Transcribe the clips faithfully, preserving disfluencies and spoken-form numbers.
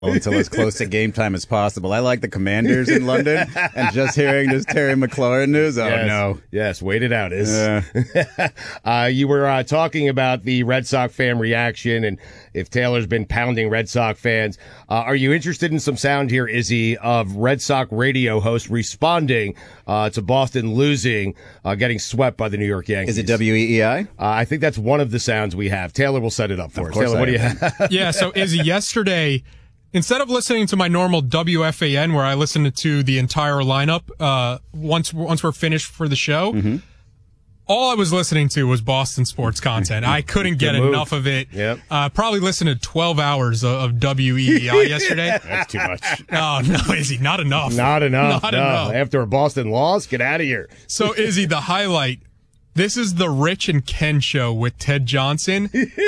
until as close to game time as possible. I like the Commanders in London, and just hearing this Terry McLaurin news, oh yes. no. Yes, wait it out. Is Yeah. uh, you were uh, talking about the Red Sox fan reaction, and if Taylor's been pounding Red Sox fans. Uh, are you interested in some sound here, Izzy, of Red Sox radio host responding uh, to Boston losing, uh, getting swept by the New York Yankees? Is it W E E I? Uh, I think that's one of the sounds we have. Taylor will set it up for Of us. course Taylor, I what do you am. have? Yeah, so Izzy, yesterday, instead of listening to my normal W F A N where I listen to the entire lineup uh, once once we're finished for the show, mm-hmm. all I was listening to was Boston sports content. I couldn't get move. enough of it. Yep. Uh, probably listened to twelve hours of, of W E E I yesterday. That's too much. Oh, no, Izzy, not enough. Not enough. Not no. enough. After a Boston loss, get out of here. So, Izzy, the highlight. This is the Rich and Ken show with Ted Johnson.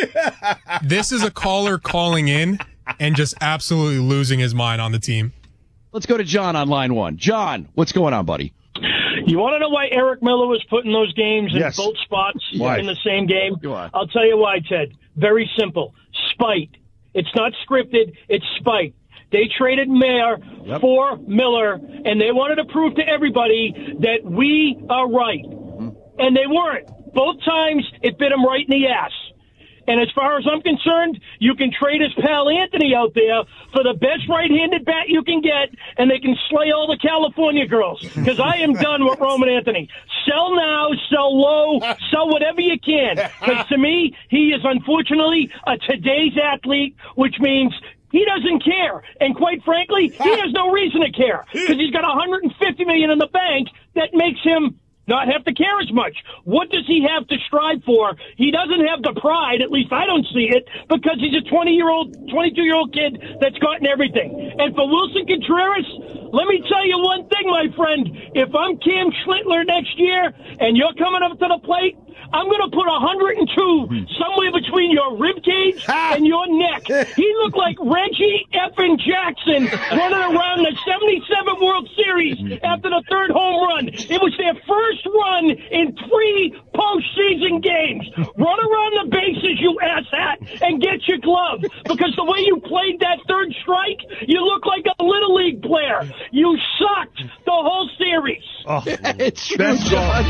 This is a caller calling in and just absolutely losing his mind on the team. Let's go to John on line one. John, what's going on, buddy? You want to know why Eric Miller was putting those games in Yes. both spots Why? in the same game? Go on. I'll tell you why, Ted. Very simple. Spite. It's not scripted. It's spite. They traded Mayer Yep. for Miller, and they wanted to prove to everybody that we are right. And they weren't. Both times, it bit them right in the ass. And as far as I'm concerned, you can trade his pal Anthony out there for the best right-handed bat you can get, and they can slay all the California girls. Because I am done with Roman Anthony. Sell now, sell low, sell whatever you can. Because to me, he is unfortunately a today's athlete, which means he doesn't care. And quite frankly, he has no reason to care. Because he's got one hundred fifty million dollars in the bank that makes him not have to care as much. What does he have to strive for? He doesn't have the pride, at least I don't see it, because he's a twenty-year-old, twenty-two-year-old kid that's gotten everything. And for Wilson Contreras, let me tell you one thing, my friend. If I'm Cam Schlittler next year and you're coming up to the plate, I'm going to put one hundred two somewhere between your rib cage and your neck. He looked like Reggie effing Jackson running around the seventy-seven World Series after the third home run. It was their first run in three postseason games. Run around the bases, you asshat, and get your glove. Because the way you played that third strike, you look like a Little League player. You sucked the whole series. Oh, It's true, Best John.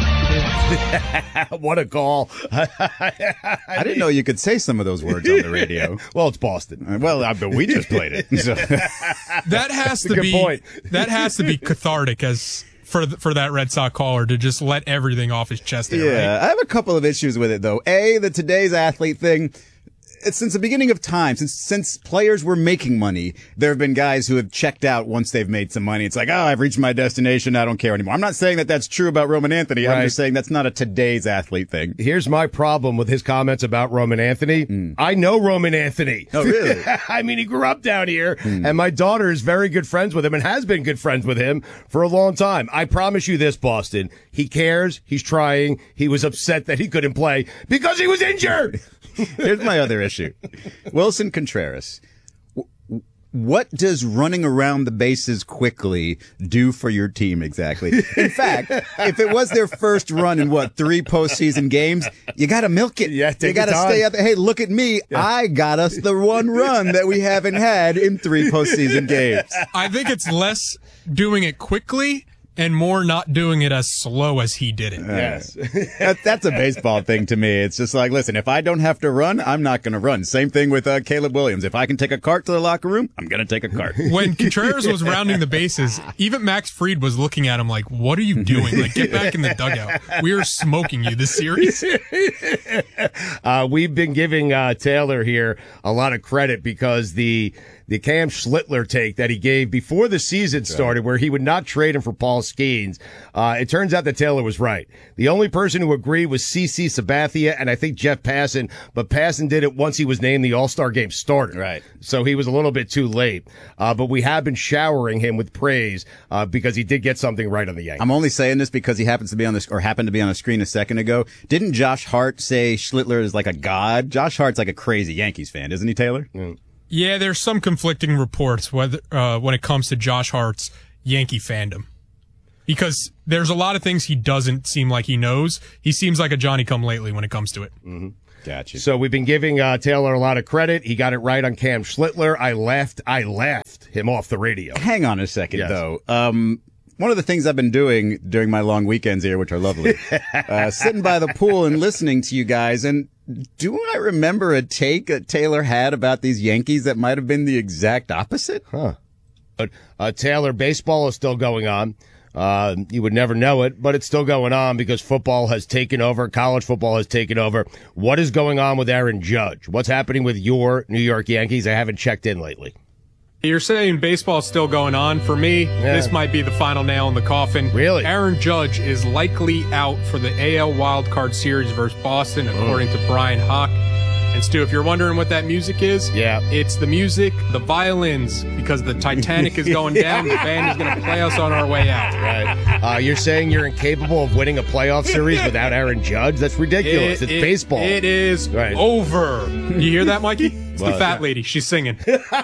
what a call. I didn't know you could say some of those words on the radio. Well, it's Boston. Uh, Well, I, but we just played it. So. That has to Good be point. that has to be cathartic as for the, for that Red Sox caller to just let everything off his chest there, Yeah, right? I have a couple of issues with it, though. A, the today's athlete thing. It's since the beginning of time, since since players were making money, there have been guys who have checked out once they've made some money. It's like, oh, I've reached my destination. I don't care anymore. I'm not saying that that's true about Roman Anthony. Right. I'm just saying that's not a today's athlete thing. Here's my problem with his comments about Roman Anthony. Mm. I know Roman Anthony. Oh, really? I mean, he grew up down here, mm. and my daughter is very good friends with him and has been good friends with him for a long time. I promise you this, Boston. He cares. He's trying. He was upset that he couldn't play because he was injured. Here's my other issue. Wilson Contreras. What does running around the bases quickly do for your team exactly? In fact, if it was their first run in what, three postseason games, you got to milk it. Yeah, take you got to your time. stay out there. Hey, look at me. Yeah. I got us the one run that we haven't had in three postseason games. I think it's less doing it quickly and more not doing it as slow as he did it. Yes. that, that's a baseball thing to me. It's just like, listen, if I don't have to run, I'm not going to run. Same thing with uh, Caleb Williams. If I can take a cart to the locker room, I'm going to take a cart. When Contreras was rounding the bases, even Max Fried was looking at him like, what are you doing? Like, get back in the dugout. We are smoking you this series. uh, we've been giving uh, Taylor here a lot of credit because the the Cam Schlittler take that he gave before the season started, where he would not trade him for Paul Skeens. Uh, it turns out that Taylor was right. The only person who agreed was C C Sabathia and I think Jeff Passan, but Passan did it once he was named the All-Star Game starter. Right. So he was a little bit too late. Uh, but we have been showering him with praise uh, because he did get something right on the Yankees. I'm only saying this because he happens to be on the, or happened to be on the screen a second ago. Didn't Josh Hart say Schlittler is like a god? Josh Hart's like a crazy Yankees fan, isn't he, Taylor? Mm. Yeah, there's some conflicting reports whether uh, when it comes to Josh Hart's Yankee fandom. Because there's a lot of things he doesn't seem like he knows. He seems like a Johnny-come-lately when it comes to it. Mm-hmm. Gotcha. So we've been giving uh, Taylor a lot of credit. He got it right on Cam Schlittler. I laughed. I laughed him off the radio. Hang on a second, Yes. though. Um, one of the things I've been doing during my long weekends here, which are lovely, uh, sitting by the pool and listening to you guys, and do I remember a take that Taylor had about these Yankees that might have been the exact opposite? Huh. But uh, Taylor, baseball is still going on. Uh, you would never know it, but it's still going on because football has taken over. College football has taken over. What is going on with Aaron Judge? What's happening with your New York Yankees? I haven't checked in lately. You're saying baseball's still going on. For me, Yeah. this might be the final nail in the coffin. Really? Aaron Judge is likely out for the A L Wildcard Series versus Boston, according to Brian Hawk. And Stu, if you're wondering what that music is, Yeah. it's the music, the violins, because the Titanic is going down. The band is going to play us on our way out. Right. Uh, you're saying you're incapable of winning a playoff series without Aaron Judge? That's ridiculous. It- it's it- baseball. It is Right. over. You hear that, Mikey? It's Well, the fat yeah. lady. She's singing.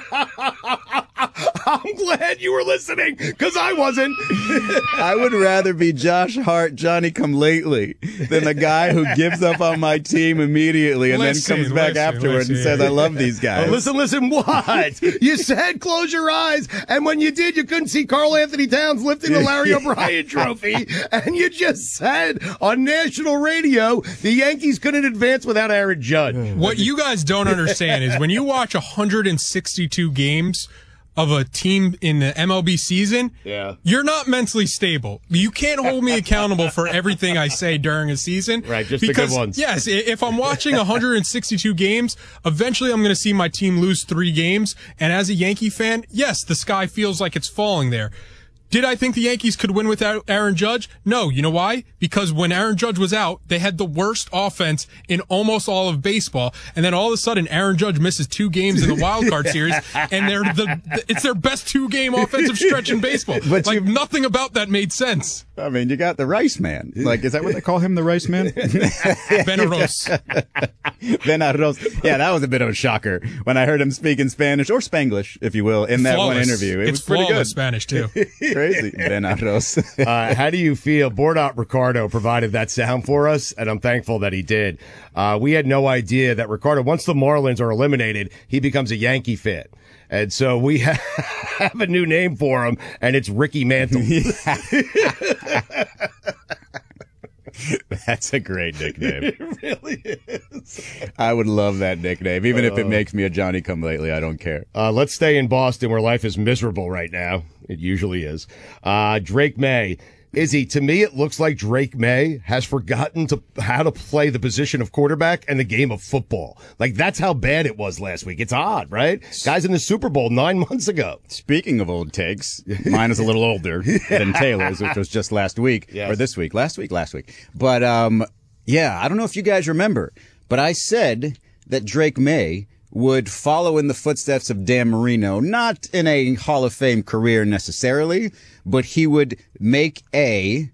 I'm glad you were listening because I wasn't. I would rather be Josh Hart, Johnny Come Lately, than the guy who gives up on my team immediately and Listen, then comes back listen, afterwards and listen. says, I love these guys. Oh, listen, listen, what? You said close your eyes, and when you did, you couldn't see Carl Anthony Towns lifting the Larry O'Brien trophy, and you just said on national radio the Yankees couldn't advance without Aaron Judge. What you guys don't understand is when you watch one hundred sixty-two games of a team in the M L B season, Yeah. you're not mentally stable. You can't hold me accountable for everything I say during a season. Right, just the good because, ones. Yes, i- if I'm watching one hundred sixty-two games, eventually I'm going to see my team lose three games. And as a Yankee fan, yes, the sky feels like it's falling there. Did I think the Yankees could win without Aaron Judge? No. You know why? Because when Aaron Judge was out, they had the worst offense in almost all of baseball. And then all of a sudden, Aaron Judge misses two games in the wild card series, and they're the, the it's their best two game offensive stretch in baseball. But like you- nothing about that made sense. I mean, you got the Rice Man. Like, is that what they call him, the Rice Man? Benaros. Ben Arroz. Yeah, that was a bit of a shocker when I heard him speak in Spanish, or Spanglish, if you will, in that one Flawless. interview. It it's was pretty flawless good. Spanish too. Crazy. Ben Arroz. Uh, how do you feel? Bordot Ricardo provided that sound for us, and I'm thankful that he did. Uh, we had no idea that Ricardo, once the Marlins are eliminated, he becomes a Yankee fan. And so we have a new name for him, and it's Ricky Mantle. That's a great nickname. It really is. I would love that nickname. Even if it makes me a Johnny Come Lately, I don't care. Uh, let's stay in Boston where life is miserable right now. It usually is. Uh, Drake May. Izzy, to me, it looks like Drake May has forgotten to how to play the position of quarterback and the game of football. Like, that's how bad it was last week. It's odd, right? Guys in the Super Bowl nine months ago. Speaking of old takes, mine is a little older than Taylor's, which was just last week, Yes. or this week, last week, last week. But, um, yeah, I don't know if you guys remember, but I said that Drake May would follow in the footsteps of Dan Marino, not in a Hall of Fame career necessarily, but he would make a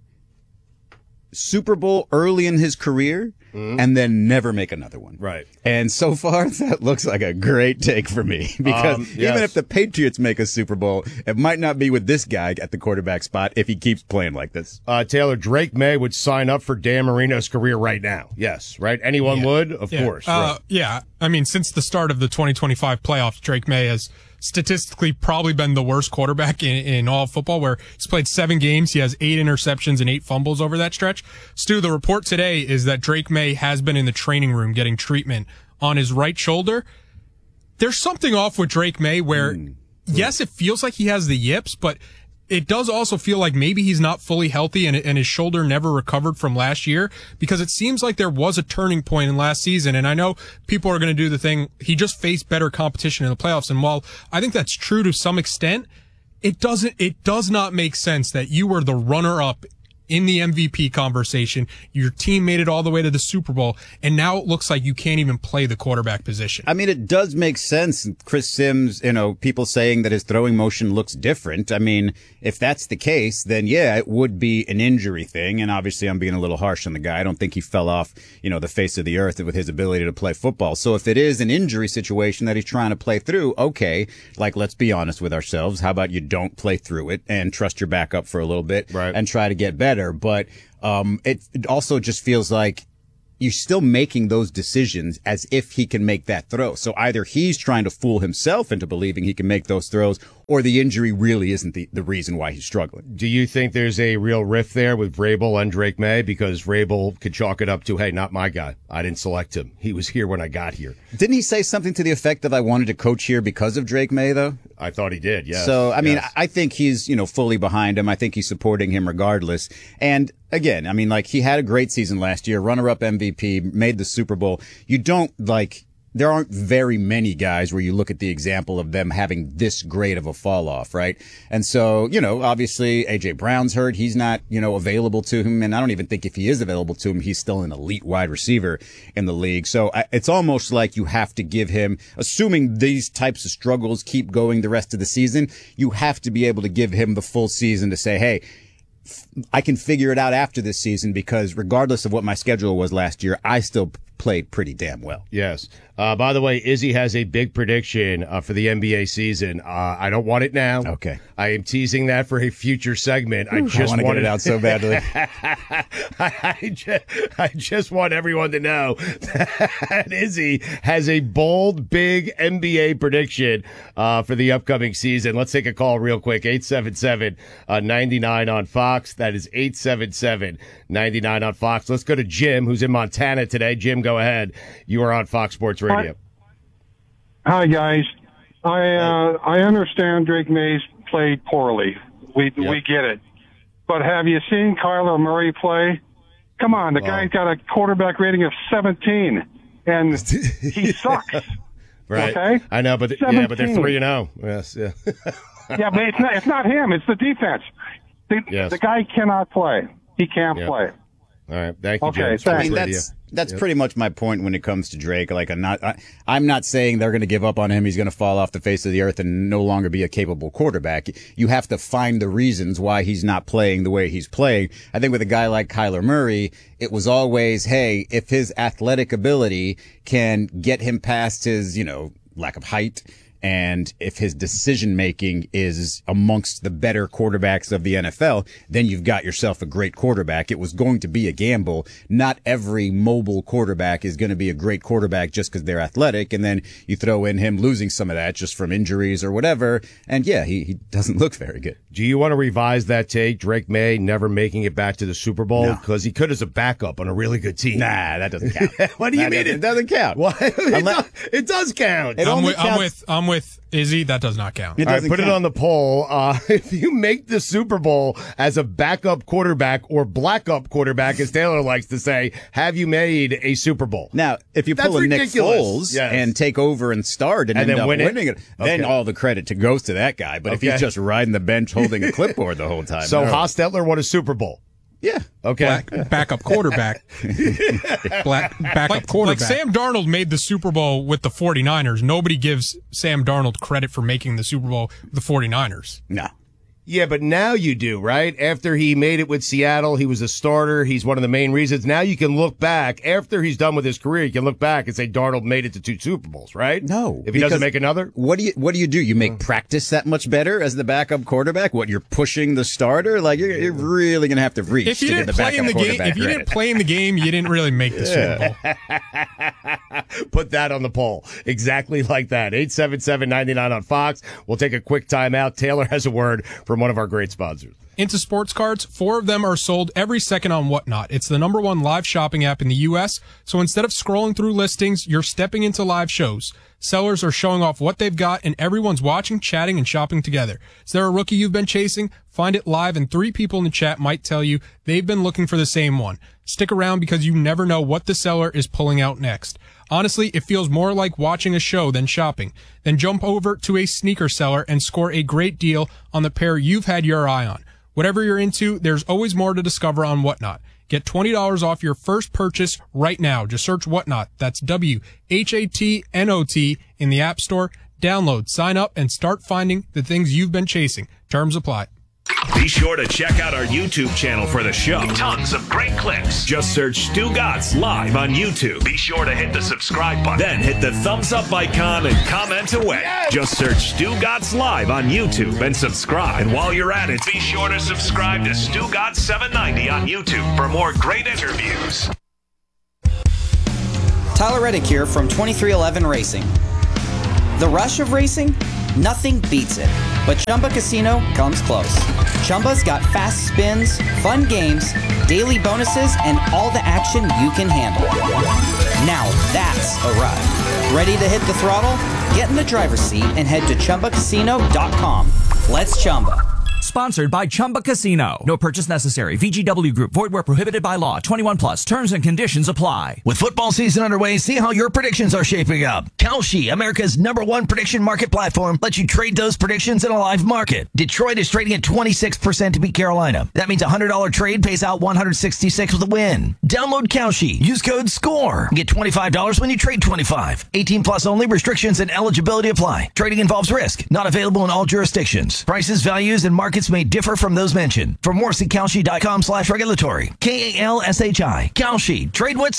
Super Bowl early in his career and then never make another one. Right. And so far, that looks like a great take for me because Um, even yes. if the Patriots make a Super Bowl, it might not be with this guy at the quarterback spot if he keeps playing like this. Uh, Taylor, Drake May would sign up for Dan Marino's career right now. Yes, right? Anyone would? Of Yeah. course. Uh, right. yeah. I mean, since the start of the twenty twenty-five playoffs, Drake May has statistically probably been the worst quarterback in, in all of football, where he's played seven games. He has eight interceptions and eight fumbles over that stretch. Stu, the report today is that Drake May has been in the training room getting treatment on his right shoulder. There's something off with Drake May where, mm. yes, it feels like he has the yips, but it does also feel like maybe he's not fully healthy and, and his shoulder never recovered from last year, because it seems like there was a turning point in last season. And I know people are going to do the thing. He just faced better competition in the playoffs. And while I think that's true to some extent, it doesn't, it does not make sense that you were the runner up in the M V P conversation. Your team made it all the way to the Super Bowl, and now it looks like you can't even play the quarterback position. I mean, it does make sense. Chris Sims, you know, people saying that his throwing motion looks different. I mean, if that's the case, then yeah, it would be an injury thing. And obviously I'm being a little harsh on the guy. I don't think he fell off, you know, the face of the earth with his ability to play football. So if it is an injury situation that he's trying to play through, okay, like, let's be honest with ourselves. How about you don't play through it and trust your backup for a little bit right. and try to get better? But um, it, it also just feels like you're still making those decisions as if he can make that throw. So either he's trying to fool himself into believing he can make those throws, or the injury really isn't the, the reason why he's struggling. Do you think there's a real rift there with Vrabel and Drake May? Because Vrabel could chalk it up to, hey, not my guy. I didn't select him. He was here when I got here. Didn't he say something to the effect of, I wanted to coach here because of Drake May, though? I thought he did, yes. So, I mean, yes. I think he's, you know, fully behind him. I think he's supporting him regardless. And again, I mean, like, he had a great season last year, runner-up M V P, made the Super Bowl. You don't, like, there aren't very many guys where you look at the example of them having this great of a fall off, right? And so, you know, obviously A J Brown's hurt. He's not, you know, available to him. And I don't even think if he is available to him, he's still an elite wide receiver in the league. So I, it's almost like you have to give him, assuming these types of struggles keep going the rest of the season, you have to be able to give him the full season to say, hey, I can figure it out after this season, because regardless of what my schedule was last year, I still played pretty damn well. Yes. Uh, by the way, Izzy has a big prediction uh, for the N B A season. Uh, I don't want it now. Okay. I am teasing that for a future segment. I Ooh, just I want to get it out so badly. I, I, just, I just want everyone to know that Izzy has a bold, big N B A prediction uh, for the upcoming season. Let's take a call real quick. eight seven seven, nine nine on Fox. That is eight seven seven, nine nine on Fox. Let's go to Jim, who's in Montana today. Jim, go ahead. You are on Fox Sports Radio. Hi, Hi guys. I uh, I understand Drake May's played poorly. We Yep. we get it. But have you seen Kyler Murray play? Come on, the Well. guy's got a quarterback rating of seventeen, and he sucks. Right. Okay? I know, but yeah, but they're seventeen. three and zero. Yes, yeah. Yeah, but it's not it's not him. It's the defense. The, Yes. the guy cannot play. He can't Yep. play. All right. Thank you, Okay, Jim. thanks. Sports I mean, Radio. that's that's pretty much my point when it comes to Drake. Like, I'm not, I, I'm not saying they're going to give up on him. He's going to fall off the face of the earth and no longer be a capable quarterback. You have to find the reasons why he's not playing the way he's playing. I think with a guy like Kyler Murray, it was always, hey, if his athletic ability can get him past his, you know, lack of height, and if his decision making is amongst the better quarterbacks of the N F L, then you've got yourself a great quarterback. It was going to be a gamble. Not every mobile quarterback is going to be a great quarterback just because they're athletic. And then you throw in him losing some of that just from injuries or whatever. And yeah, he, he doesn't look very good. Do you want to revise that take? Drake May never making it back to the Super Bowl? No. Because he could as a backup on a really good team. Nah, that doesn't count. What do you That mean? doesn't- It doesn't count. What? it, Unless- does, it does count. It I'm only with, I'm counts- with I'm with Izzy. That does not count. It All right, doesn't put it count. on the poll. Uh, if you make the Super Bowl as a backup quarterback or blackup quarterback, as Taylor likes to say, have you made a Super Bowl? Now, if you That's pull a Nick ridiculous. Foles Yes. and take over and start and, And end then up win it? winning it, then Okay. all the credit to goes to that guy. But if Okay. he's just riding the bench holding a clipboard the whole time, So no. Hostetler won a Super Bowl. yeah, Okay. Black, backup quarterback. Black, backup Like, quarterback. like Sam Darnold made the Super Bowl with the 49ers. Nobody gives Sam Darnold credit for making the Super Bowl with the 49ers. no. Yeah, but now you do, right? After he made it with Seattle, he was a starter. He's one of the main reasons. Now you can look back, after he's done with his career, you can look back and say Darnold made it to two Super Bowls, right? No, If he doesn't because make another? What do you What do you do? You make practice that much better as the backup quarterback? What, you're pushing the starter? Like, you're, you're really gonna have to reach If you to get didn't the play in backup the game, quarterback if you credit. didn't play in the game, you didn't really make the Super Bowl. Put that on the poll. Exactly like that. eight seven seven, nine nine on Fox. We'll take a quick timeout. Taylor has a word from one of our great sponsors. Into sports cards, four of them are sold every second on Whatnot. It's the number one live shopping app in the U S, so instead of scrolling through listings, you're stepping into live shows. Sellers are showing off what they've got, and everyone's watching, chatting, and shopping together. Is there a rookie you've been chasing? Find it live, and three people in the chat might tell you they've been looking for the same one. Stick around because you never know what the seller is pulling out next. Honestly, it feels more like watching a show than shopping. Then jump over to a sneaker seller and score a great deal on the pair you've had your eye on. Whatever you're into, there's always more to discover on Whatnot. Get twenty dollars off your first purchase right now. Just search Whatnot. That's W H A T N O T in the App Store. Download, sign up, and start finding the things you've been chasing. Terms apply. Be sure to check out our YouTube channel for the show. Tons of great clips. Just search Stu Gatz Live on YouTube. Be sure to hit the subscribe button. Then hit the thumbs up icon and comment away. Yes! Just search Stu Gatz Live on YouTube and subscribe. And while you're at it, be sure to subscribe to Stu Gatz seven ninety on YouTube for more great interviews. Tyler Reddick here from twenty-three eleven Racing. The rush of racing? Nothing beats it. But Chumba Casino comes close. Chumba's got fast spins, fun games, daily bonuses, and all the action you can handle. Now that's a ride. Ready to hit the throttle? Get in the driver's seat and head to Chumba Casino dot com. Let's Chumba. Sponsored by Chumba Casino. No purchase necessary. V G W Group. Void where prohibited by law. twenty-one plus. Terms and conditions apply. With football season underway, see how your predictions are shaping up. Kalshi, America's number one prediction market platform, lets you trade those predictions in a live market. Detroit is trading at twenty-six percent to beat Carolina. That means a one hundred dollars trade pays out one hundred sixty-six with a win. Download Kalshi. Use code SCORE. Get twenty-five dollars when you trade twenty-five. eighteen plus only. Restrictions and eligibility apply. Trading involves risk. Not available in all jurisdictions. Prices, values, and markets may differ from those mentioned. For more, see Kalshi dot com slash regulatory. K A L S H I. Kalshi. Trade what's...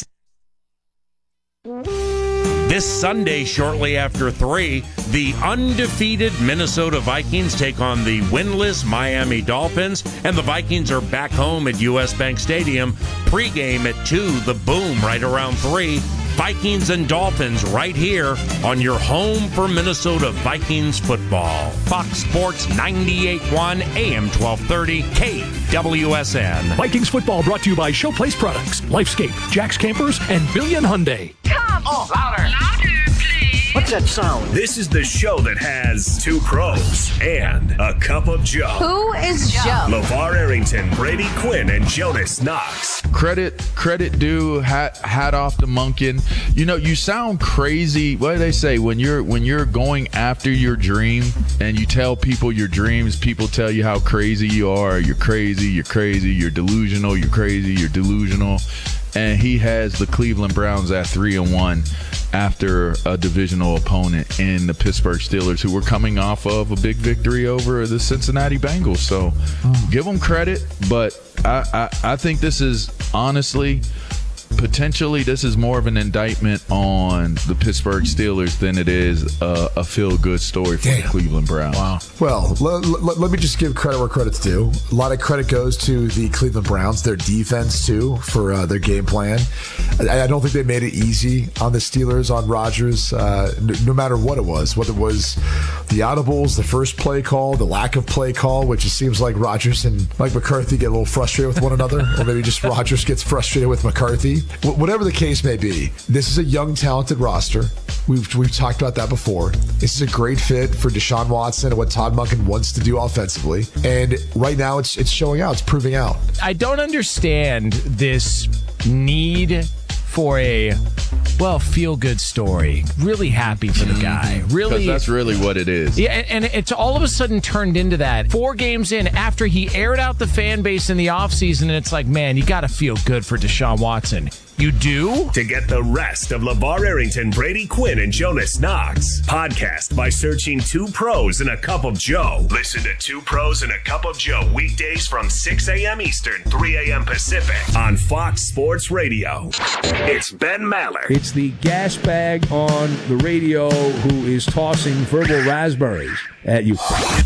This Sunday, shortly after three, the undefeated Minnesota Vikings take on the winless Miami Dolphins, and the Vikings are back home at U S Bank Stadium. Pre-game at two, the Boom right around three. Vikings and Dolphins right here on your home for Minnesota Vikings football. Fox Sports ninety-eight point one A M twelve thirty K W S N. Vikings football brought to you by Showplace Products, Lifescape, Jack's Campers, and Billion Hyundai. Come on, louder. Louder, please. What's that sound? This is the show that has two pros and a cup of Joe. Who is Joe? LeVar Arrington, Brady Quinn, and Jonas Knox. Credit, credit due, hat, hat off to Monken. You know, you sound crazy. What do they say? When you're when you're going after your dream and you tell people your dreams, people tell you how crazy you are. You're crazy, you're crazy, you're delusional, you're crazy, you're delusional. And he has the Cleveland Browns at three and one after a divisional opponent in the Pittsburgh Steelers, who were coming off of a big victory over the Cincinnati Bengals. So oh. give them credit, but I, I, I think this is honestly, potentially, this is more of an indictment on the Pittsburgh Steelers than it is a, a feel-good story for Damn. the Cleveland Browns. Wow. Well, l- l- let me just give credit where credit's due. A lot of credit goes to the Cleveland Browns, their defense, too, for uh, their game plan. I-, I don't think they made it easy on the Steelers, on Rodgers, uh, n- no matter what it was, whether it was the audibles, the first play call, the lack of play call, which it seems like Rodgers and Mike McCarthy get a little frustrated with one another, or maybe just Rodgers gets frustrated with McCarthy. Whatever the case may be, this is a young, talented roster. We've we've talked about that before. This is a great fit for Deshaun Watson and what Todd Monken wants to do offensively. And right now, it's it's showing out. It's proving out. I don't understand this need for a, well, feel-good story. Really happy for the guy. Really, because that's really what it is. Yeah, and, and it's all of a sudden turned into that. Four games in, after he aired out the fan base in the offseason, and it's like, man, you got to feel good for Deshaun Watson. You do? To get the rest of LeVar Arrington, Brady Quinn, and Jonas Knox, podcast by searching Two Pros and a Cup of Joe. Listen to Two Pros and a Cup of Joe weekdays from six a.m. Eastern, three a.m. Pacific on Fox Sports Radio. It's Ben Maller. It's the gas bag on the radio who is tossing verbal raspberries at you.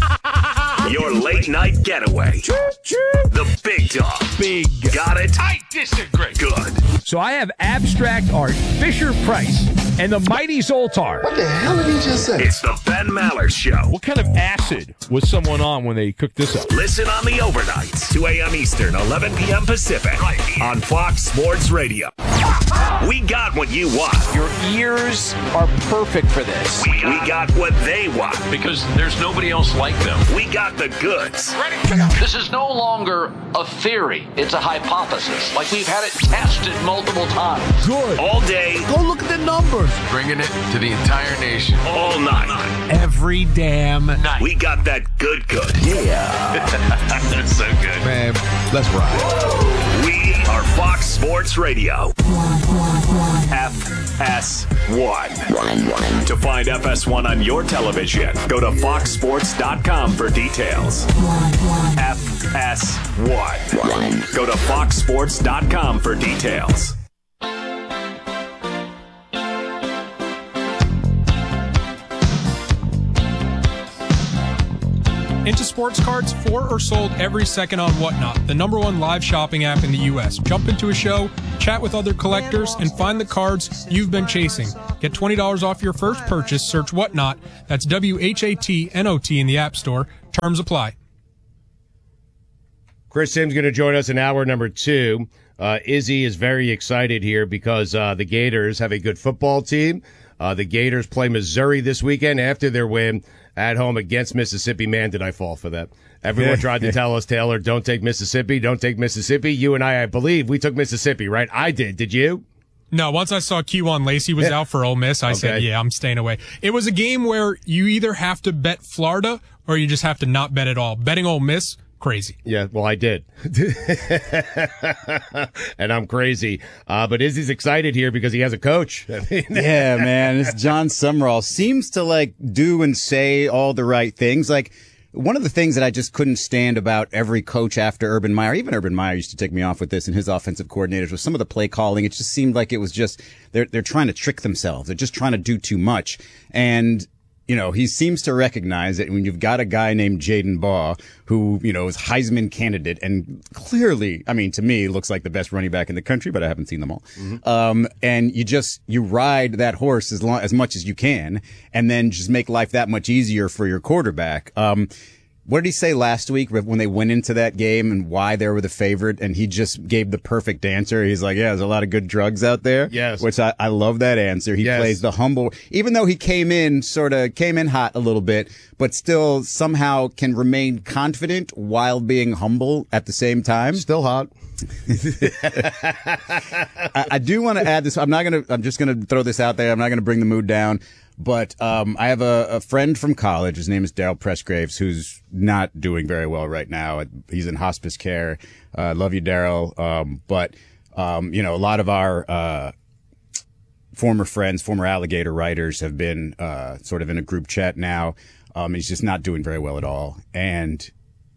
Your late night getaway. The big dog. Big. Got it? I disagree. Good. So I have abstract art, Fisher Price, and the mighty Zoltar. What the hell did he just say? It's the Ben Maller Show. What kind of acid was someone on when they cooked this up? Listen on the overnights, two a.m. Eastern, eleven p.m. Pacific, right here on Fox Sports Radio. We got what you want. Your ears are perfect for this. We, we got what they want. Because there's nobody else like them. We got the goods. Ready? This is no longer a theory. It's a hypothesis. Like we've had it tested multiple times. Good. All day. Go look at the numbers. Bringing it to the entire nation. All night. Every damn night. We got that good good. Yeah. That's so good. Man, let's ride. We are Fox Sports Radio. F S one. To find F S one on your television, go to fox sports dot com for details. F S one. Go to fox sports dot com for details. Into sports cards for or sold every second on Whatnot, the number one live shopping app in the U S. Jump into a show, chat with other collectors, and find the cards you've been chasing. Get twenty dollars off your first purchase. Search Whatnot. That's W H A T N O T in the App Store. Terms apply. Chris Sims going to join us in hour number two. Uh, Izzy is very excited here because uh, the Gators have a good football team. Uh, the Gators play Missouri this weekend after their win at home against Mississippi. Man, did I fall for that. Everyone tried to tell us, Taylor, don't take Mississippi, don't take Mississippi. You and I, I believe, we took Mississippi, right? I did. Did you? No, once I saw Kewan Lacey was out for Ole Miss, I okay. said, yeah, I'm staying away. It was a game where you either have to bet Florida or you just have to not bet at all. Betting Ole Miss, crazy. Yeah, well, I did. And I'm crazy. Uh, but Izzy's excited here because he has a coach. Yeah, man. This John Sumrall seems to, like, do and say all the right things. Like, one of the things that I just couldn't stand about every coach after Urban Meyer, even Urban Meyer used to take me off with this and his offensive coordinators, was some of the play calling. It just seemed like it was just, they're, they're trying to trick themselves. They're just trying to do too much. And, you know, he seems to recognize that when you've got a guy named Jaden Baugh, who, you know, is Heisman candidate and clearly, I mean, to me, looks like the best running back in the country, but I haven't seen them all. Mm-hmm. Um, and you just, you ride that horse as long, as much as you can, and then just make life that much easier for your quarterback. Um, What did he say last week when they went into that game and why they were the favorite? And he just gave the perfect answer. He's like, yeah, there's a lot of good drugs out there. Yes. Which I, I love that answer. He yes. plays the humble, even though he came in sort of came in hot a little bit, but still somehow can remain confident while being humble at the same time. Still hot. I, I do want to add this. I'm not going to, I'm just going to throw this out there. I'm not going to bring the mood down. But um, I have a, a friend from college. His name is Daryl Pressgraves, who's not doing very well right now. He's in hospice care. I uh, love you, Daryl. Um, but, um, you know, a lot of our uh, former friends, former Alligator writers have been uh, sort of in a group chat now. Um, he's just not doing very well at all. And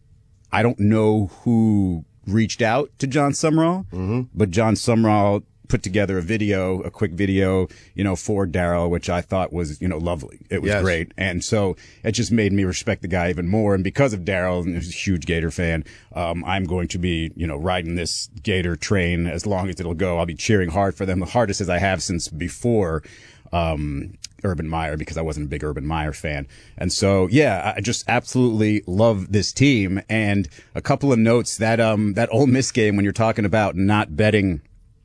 I don't know who reached out to John Sumrall, mm-hmm. but John Sumrall put together a video, a quick video, you know, for Daryl, which I thought was, you know, lovely. It was yes. great. And so it just made me respect the guy even more. And because of Daryl, and he's a huge Gator fan, um, I'm going to be, you know, riding this Gator train as long as it'll go. I'll be cheering hard for them, the hardest as I have since before, um, Urban Meyer, because I wasn't a big Urban Meyer fan. And so, yeah, I just absolutely love this team. And a couple of notes that, um, that Ole Miss game, when you're talking about not betting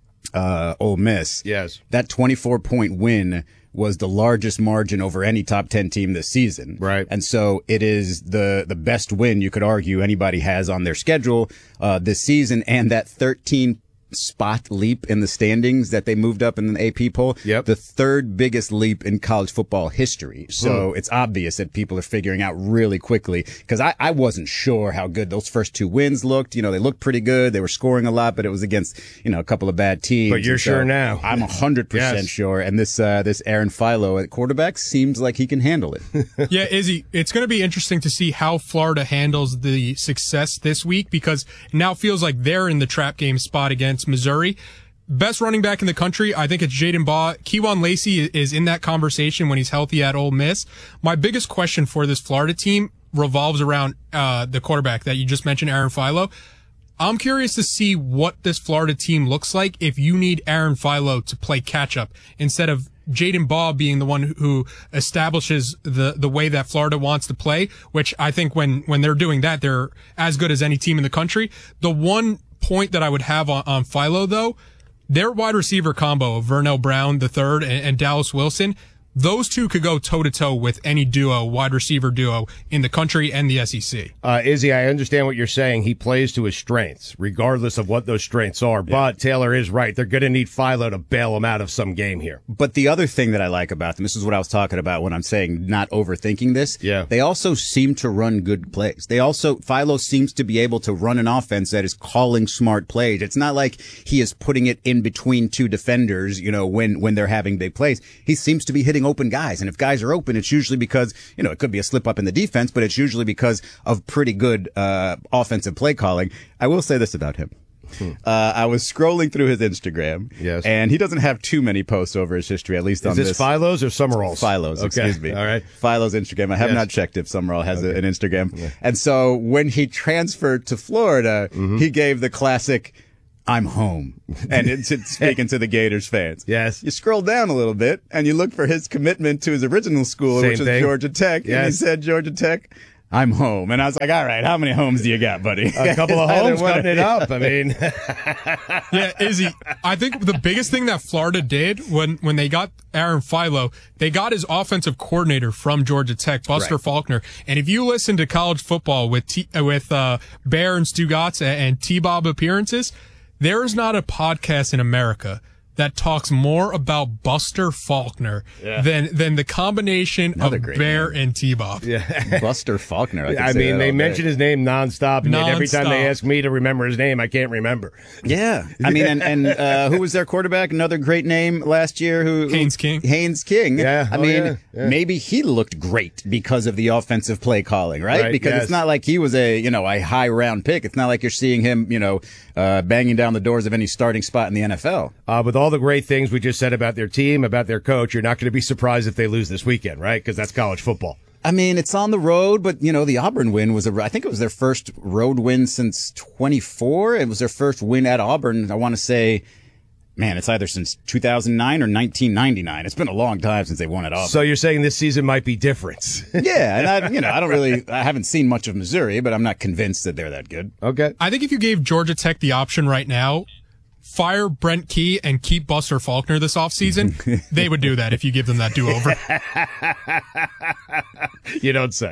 Uh, Ole Miss. Yes. That twenty-four point win was the largest margin over any top ten team this season. Right. And so it is the, the best win you could argue anybody has on their schedule, uh, this season. And that thirteen spot leap in the standings that they moved up in the A P poll. Yep. The third biggest leap in college football history. So hmm. it's obvious that people are figuring out really quickly, because I, I wasn't sure how good those first two wins looked. You know, they looked pretty good. They were scoring a lot, but it was against, you know, a couple of bad teams. But you're so sure now. I'm one hundred percent Yes. sure. And this, uh, this Aaron Philo at quarterback seems like he can handle it. Yeah, Izzy, it's going to be interesting to see how Florida handles the success this week, because it now feels like they're in the trap game spot against Missouri. Best running back in the country, I think it's Jaden Baugh. Kewan Lacey is in that conversation when he's healthy at Ole Miss. My biggest question for this Florida team revolves around uh the quarterback that you just mentioned, Aaron Philo. I'm curious to see what this Florida team looks like if you need Aaron Philo to play catch up instead of Jaden Baugh being the one who establishes the, the way that Florida wants to play, which I think when, when they're doing that, they're as good as any team in the country. The one point that I would have on, on Philo, though, their wide receiver combo of Vernell Brown the third and, and Dallas Wilson, those two could go toe-to-toe with any duo, wide receiver duo in the country and the S E C. Uh, Izzy, I understand what you're saying. He plays to his strengths, regardless of what those strengths are. Yeah. But Taylor is right. They're going to need Philo to bail him out of some game here. But the other thing that I like about them, this is what I was talking about when I'm saying not overthinking this. Yeah. They also seem to run good plays. They also, Philo seems to be able to run an offense that is calling smart plays. It's not like he is putting it in between two defenders, you know, when, when they're having big plays. He seems to be hitting open guys. And if guys are open, it's usually because, you know, it could be a slip up in the defense, but it's usually because of pretty good, uh, offensive play calling. I will say this about him. uh, I was scrolling through his Instagram. Yes. And he doesn't have too many posts over his history, at least Is on this this. Philo's or Summerall's? Philo's, Okay. excuse me. All right. Philo's Instagram. I have Yes. not checked if Summerall has a, an Instagram. And so when he transferred to Florida, Mm-hmm. he gave the classic, I'm home. And it's, it's speaking to the Gators fans. Yes. You scroll down a little bit and you look for his commitment to his original school, Same which is thing. Georgia Tech. And he Yes. said, Georgia Tech, I'm home. And I was like, all right, how many homes do you got, buddy? A couple of Either homes one. cutting it up. I mean, Yeah, Izzy, I think the biggest thing that Florida did when, when they got Aaron Philo, they got his offensive coordinator from Georgia Tech, Buster Right. Faulkner. And if you listen to college football with T, with uh, Bear and Stugotz and, and T-Bob appearances, there is not a podcast in America that talks more about Buster Faulkner Yeah. than than the combination Another of great Bear and T-Bob. yeah. Buster Faulkner. I, could I say mean, that they all mention day. his name nonstop, and yet every time they Nonstop. ask me to remember his name, I can't remember. Yeah. I mean, and, and uh, who was their quarterback? Another great name last year. Who? Haynes King. Haynes King. Yeah. I Oh, mean, yeah. Yeah. maybe he looked great because of the offensive play calling, right? Right, Because yes. it's not like he was a, you know, a high round pick. It's not like you're seeing him, you know, uh, banging down the doors of any starting spot in the N F L. Uh, with all the great things we just said about their team, about their coach, you're not going to be surprised if they lose this weekend, right? Because that's college football. I mean, it's on the road, but you know, the Auburn win was a, I think it was their first road win since twenty-four. It was their first win at Auburn. I want to say, man, it's either since two thousand nine or nineteen ninety-nine. It's been a long time since they won at Auburn. So you're saying this season might be different? Yeah, and I, you know, I don't really, I haven't seen much of Missouri, but I'm not convinced that they're that good. Okay. I think if you gave Georgia Tech the option right now, fire Brent Key and keep Buster Faulkner this offseason, they would do that if you give them that do-over. You don't say.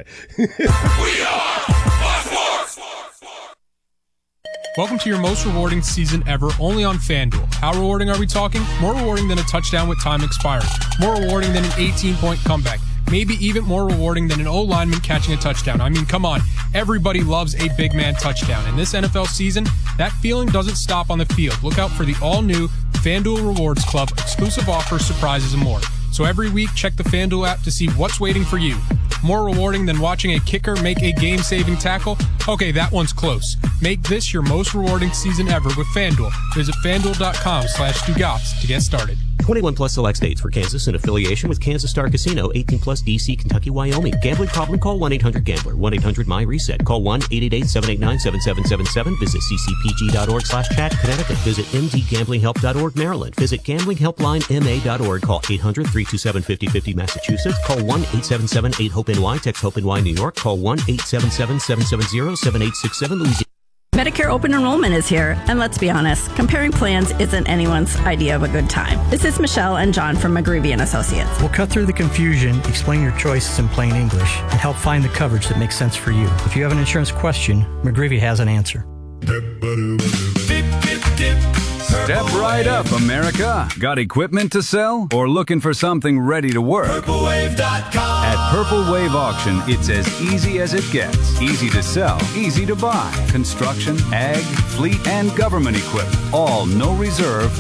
Welcome to your most rewarding season ever, only on FanDuel. How rewarding are we talking? More rewarding than a touchdown with time expiring. More rewarding than an eighteen-point comeback. Maybe even more rewarding than an O-lineman catching a touchdown. I mean, come on. Everybody loves a big man touchdown. In this N F L season, that feeling doesn't stop on the field. Look out for the all-new FanDuel Rewards Club, exclusive offers, surprises, and more. So every week, check the FanDuel app to see what's waiting for you. More rewarding than watching a kicker make a game-saving tackle? Okay, that one's close. Make this your most rewarding season ever with FanDuel. Visit FanDuel.com slash Stugotz to get started. twenty-one plus select states for Kansas in affiliation with Kansas Star Casino, eighteen plus D C, Kentucky, Wyoming. Gambling problem? Call one eight hundred gambler, one eight hundred my reset. Call one eight eight eight, seven eight nine, seven seven seven seven. Visit ccpg.org slash chat, Connecticut. Visit m d gambling help dot org, Maryland. Visit gambling helpline m a dot org. Call eight hundred, three two seven, five oh five oh, Massachusetts. Call one eight seven seven, eight hope N Y. Text HOPE-N Y, New York. Call one eight seven seven, seven seven zero, seven eight six seven, Louisiana. Medicare open enrollment is here, and let's be honest, comparing plans isn't anyone's idea of a good time. This is Michelle and John from McGreevy and Associates. We'll cut through the confusion, explain your choices in plain English, and help find the coverage that makes sense for you. If you have an insurance question, McGreevy has an answer. Step right up, America. Got equipment to sell or looking for something ready to work? Purple Wave dot com. At Purple Wave Auction, it's as easy as it gets. Easy to sell, easy to buy. Construction, ag, fleet, and government equipment. All no reserve,